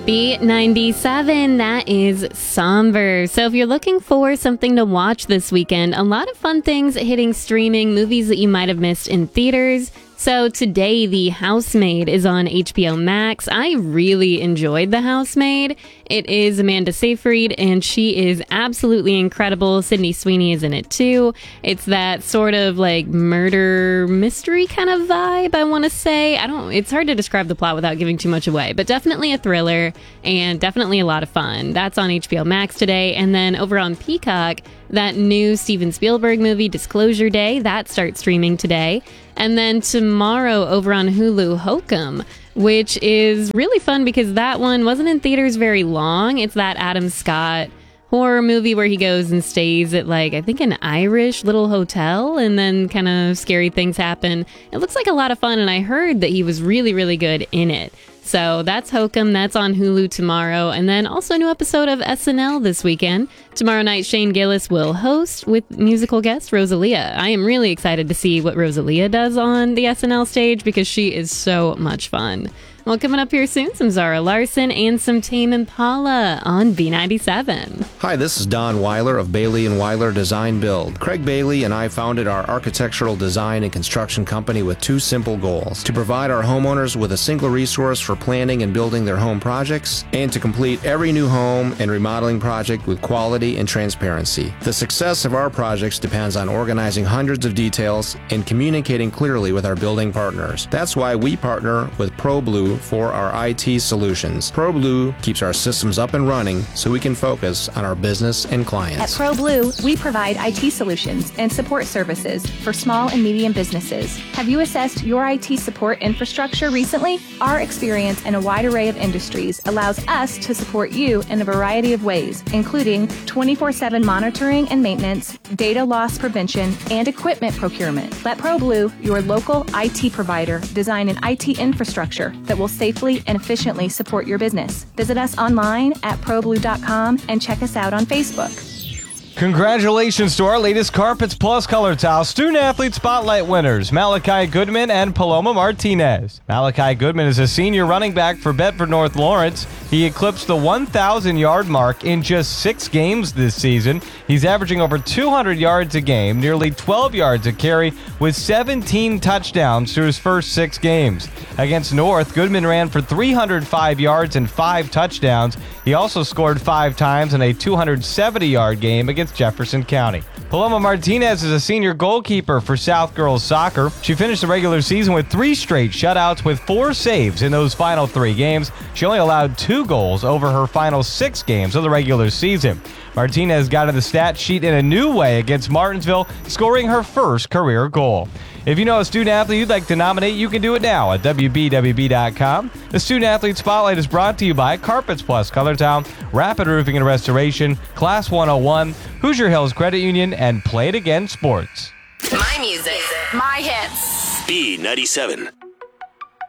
B97, that is somber. So if you're looking for something to watch this weekend, a lot of fun things hitting streaming, movies that you might have missed in theaters. So today, The Housemaid is on HBO Max. I really enjoyed The Housemaid. It is Amanda Seyfried, and she is absolutely incredible. Sydney Sweeney is in it too. It's that sort of like murder mystery kind of vibe, I want to say. It's hard to describe the plot without giving too much away, but definitely a thriller and definitely a lot of fun. That's on HBO Max today. And then over on Peacock, that new Steven Spielberg movie, Disclosure Day, that starts streaming today. And then tomorrow over on Hulu, Hokum, which is really fun because that one wasn't in theaters very long. It's that Adam Scott horror movie where he goes and stays at I think an Irish little hotel and then kind of scary things happen. It looks like a lot of fun, and I heard that he was really, really good in it. So that's Hokum. That's on Hulu tomorrow. And then also a new episode of SNL this weekend. Tomorrow night, Shane Gillis will host with musical guest Rosalia. I am really excited to see what Rosalia does on the SNL stage because she is so much fun. Well, coming up here soon, some Zara Larson and some Tame Impala on B97. Hi, this is Don Weiler of Bailey & Weiler Design Build. Craig Bailey and I founded our architectural design and construction company with two simple goals: to provide our homeowners with a single resource for planning and building their home projects, and to complete every new home and remodeling project with quality and transparency. The success of our projects depends on organizing hundreds of details and communicating clearly with our building partners. That's why we partner with ProBlue for our IT solutions. ProBlue keeps our systems up and running so we can focus on our business and clients. At ProBlue, we provide IT solutions and support services for small and medium businesses. Have you assessed your IT support infrastructure recently? Our experience in a wide array of industries allows us to support you in a variety of ways, including 24/7 monitoring and maintenance, data loss prevention, and equipment procurement. Let ProBlue, your local IT provider, design an IT infrastructure that will safely and efficiently support your business. Visit us online at ProBlue.com and check us out on Facebook. Congratulations to our latest Carpets Plus Color Towel Student Athlete Spotlight winners, Malachi Goodman and Paloma Martinez. Malachi Goodman is a senior running back for Bedford North Lawrence. He eclipsed the 1,000-yard mark in just 6 games this season. He's averaging over 200 yards a game, nearly 12 yards a carry, with 17 touchdowns through his first 6 games. Against North, Goodman ran for 305 yards and 5 touchdowns. He also scored 5 times in a 270-yard game against Jefferson County. Paloma Martinez is a senior goalkeeper for South Girls Soccer. She finished the regular season with 3 straight shutouts with 4 saves in those final 3 games. She only allowed 2 goals over her final 6 games of the regular season. Martinez got to the stat sheet in a new way against Martinsville, scoring her first career goal. If you know a student athlete you'd like to nominate, you can do it now at WBWB.com. The Student Athlete Spotlight is brought to you by Carpets Plus Color Town, Rapid Roofing and Restoration, Class 101, Hoosier Hills Credit Union, and Play It Again Sports. My music, my hits. B97.